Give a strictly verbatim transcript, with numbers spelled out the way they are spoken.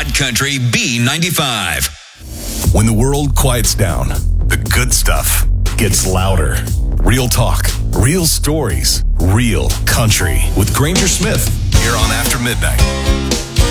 Pod Country B ninety-five. When the world quiets down, the good stuff gets louder. Real talk, real stories, real country with Granger Smith here on After Midnight.